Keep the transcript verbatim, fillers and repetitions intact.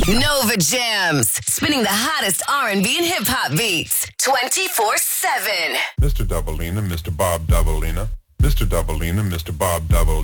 Nova Jams, spinning the hottest R and B and hip hop beats twenty-four seven. Mister Doubleina, Mister Bob Doubleina, Mister Doubleina, Mister Bob Doubleina.